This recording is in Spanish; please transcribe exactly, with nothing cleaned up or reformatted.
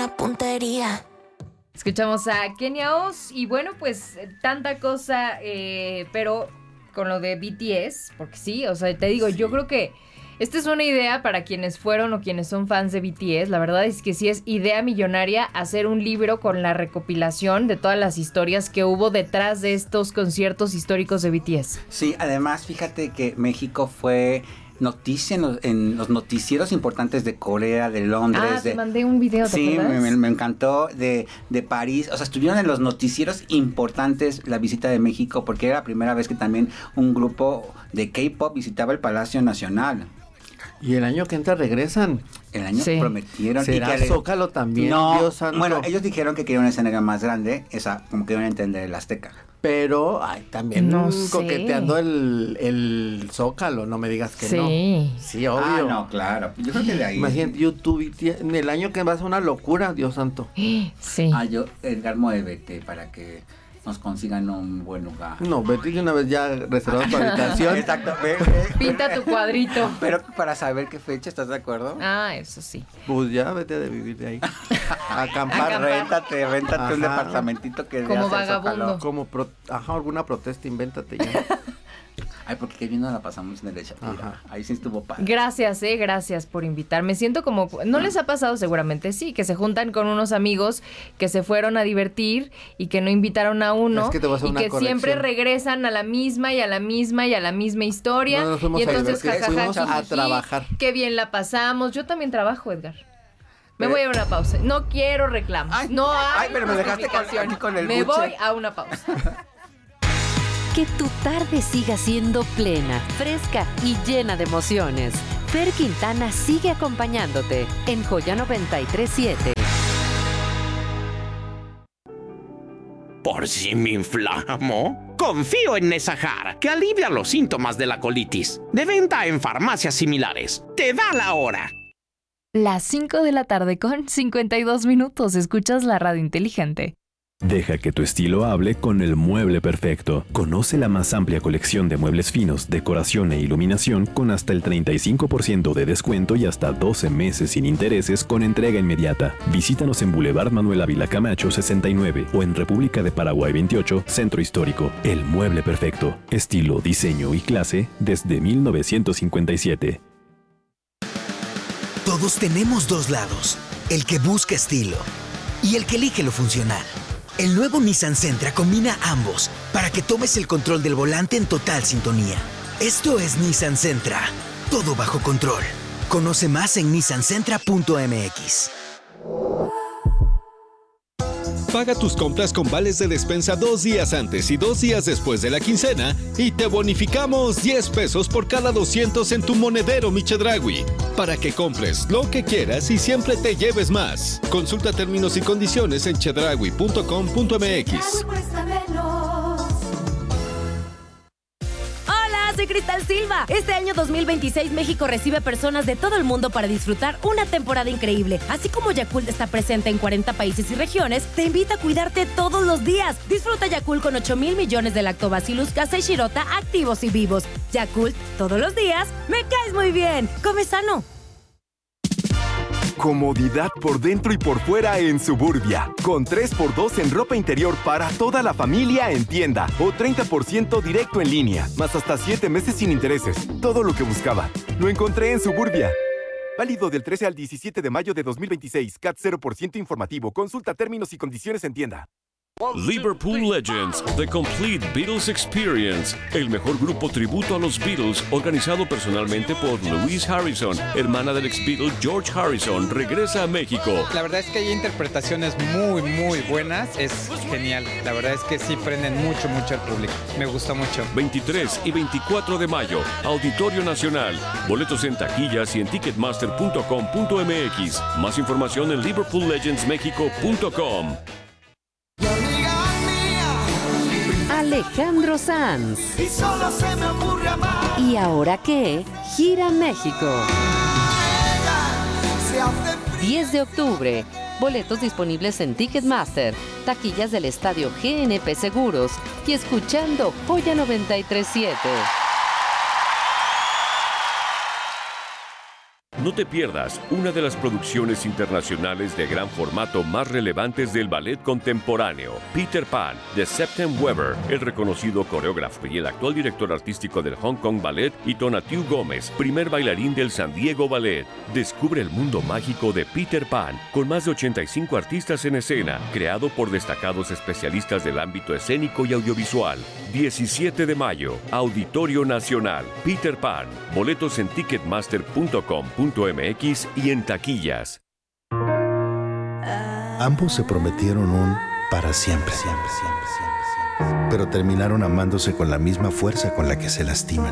buena puntería. Escuchamos a Kenia Oz y bueno, pues tanta cosa, eh, pero con lo de B T S, porque sí, o sea, te digo, sí. Yo creo que esta es una idea para quienes fueron o quienes son fans de B T S. La verdad es que sí es idea millonaria hacer un libro con la recopilación de todas las historias que hubo detrás de estos conciertos históricos de B T S. Sí, además, fíjate que México fue noticia en los, en los noticieros importantes de Corea, de Londres. Ah, te de, mandé un video, ¿te sí, acuerdas? me, me encantó, de, de París. O sea, estuvieron en los noticieros importantes la visita de México, porque era la primera vez que también un grupo de K-pop visitaba el Palacio Nacional. Y el año que entra regresan. El año sí. prometieron. ¿Será y que Zócalo también? No, Dios santo. bueno, ellos dijeron que querían una escenario más grande, esa, como que iban a entender el Azteca. Pero, ay, también no coqueteando el, el Zócalo, no me digas que sí. no. Sí, obvio. Ah, no, claro. Yo creo que de ahí. Imagínate, YouTube, en el año que va a ser una locura, Dios santo. Sí. Ah, yo, Edgar, muévete para que nos consigan un buen lugar. No, vete de una vez ya reservado tu habitación. Exacto. Ve, ve, Pinta tu cuadrito. Pero para saber qué fecha, ¿estás de acuerdo? Ah, eso sí. Pues ya vete de vivir de ahí. A acampar. Acampar. Réntate, réntate Ajá. un departamentito que Como veas el vagabundo. Zócalo. Como, pro, ajá, alguna protesta, invéntate ya. Ay, porque qué bien nos la pasamos en el de Shakira. Ajá. Ahí sí estuvo padre. Gracias, eh, gracias por invitarme. Siento como, ¿no les ha pasado? Seguramente sí, que se juntan con unos amigos que se fueron a divertir y que no invitaron a uno Es que te voy a hacer y una que corrección. siempre regresan a la misma y a la misma y a la misma historia. No nos fuimos y a entonces, divertir, jajaja, fuimos a jijiji, trabajar. qué bien la pasamos. Yo también trabajo, Edgar. Me Pero- voy a una pausa. No quiero reclamos. Ay, no hay ay, pero me dejaste con- justificación. aquí con el Me buche. voy a una pausa. Que tu tarde siga siendo plena, fresca y llena de emociones. Fer Quintana sigue acompañándote en Joya noventa y tres siete. ¿Por si me inflamo? Confío en Nesahar, que alivia los síntomas de la colitis. De venta en farmacias similares. Te da la hora. Las cinco de la tarde con cincuenta y dos minutos. Escuchas la radio inteligente. Deja que tu estilo hable con el mueble perfecto. Conoce la más amplia colección de muebles finos, decoración e iluminación con hasta el treinta y cinco por ciento de descuento y hasta doce meses sin intereses con entrega inmediata. Visítanos en Boulevard Manuel Ávila Camacho sesenta y nueve o en República de Paraguay veintiocho, Centro Histórico. El mueble perfecto. Estilo, diseño y clase desde mil novecientos cincuenta y siete. Todos tenemos dos lados, el que busca estilo y el que elige lo funcional. El nuevo Nissan Sentra combina ambos para que tomes el control del volante en total sintonía. Esto es Nissan Sentra, todo bajo control. Conoce más en nissan sentra punto m x. Paga tus compras con vales de despensa dos días antes y dos días después de la quincena y te bonificamos diez pesos por cada doscientos en tu monedero Mi Chedraui, para que compres lo que quieras y siempre te lleves más. Consulta términos y condiciones en chedraui punto com punto m x. Soy Cristal Silva. Este año dos mil veintiséis México recibe personas de todo el mundo para disfrutar una temporada increíble. Así como Yakult está presente en cuarenta países y regiones, te invita a cuidarte todos los días. Disfruta Yakult con ocho mil millones de lactobacillus casei shirota activos y vivos. Yakult, todos los días, me caes muy bien. Come sano. Comodidad por dentro y por fuera en Suburbia. Con tres por dos en ropa interior para toda la familia en tienda. O treinta por ciento directo en línea. Más hasta siete meses sin intereses. Todo lo que buscaba. Lo encontré en Suburbia. Válido del trece al diecisiete de mayo de dos mil veintiséis. C A T cero por ciento informativo. Consulta términos y condiciones en tienda. Liverpool Legends, The Complete Beatles Experience, el mejor grupo tributo a los Beatles, organizado personalmente por Louise Harrison, hermana del ex Beatle George Harrison, regresa a México. La verdad es que hay interpretaciones muy, muy buenas, es genial. La verdad es que sí prenden mucho, mucho al público. Me gusta mucho. veintitrés y veinticuatro de mayo, Auditorio Nacional. Boletos en taquillas y en ticketmaster punto com punto m x. Más información en liverpool legends mexico punto com. Alejandro Sanz. Y solo se me ocurre amar. ¿Y ahora qué? Gira México. diez de octubre. Boletos disponibles en Ticketmaster, taquillas del estadio G N P Seguros y escuchando Joya noventa y tres siete. No te pierdas una de las producciones internacionales de gran formato más relevantes del ballet contemporáneo, Peter Pan, de Septem Weber, el reconocido coreógrafo y el actual director artístico del Hong Kong Ballet, y Tonatiuh Gómez, primer bailarín del San Diego Ballet. Descubre el mundo mágico de Peter Pan, con más de ochenta y cinco artistas en escena, creado por destacados especialistas del ámbito escénico y audiovisual. diecisiete de mayo, Auditorio Nacional, Peter Pan. Boletos en ticketmaster punto com punto m x y en taquillas. Ambos se prometieron un para siempre, siempre, siempre, siempre, siempre. Pero terminaron amándose con la misma fuerza con la que se lastiman.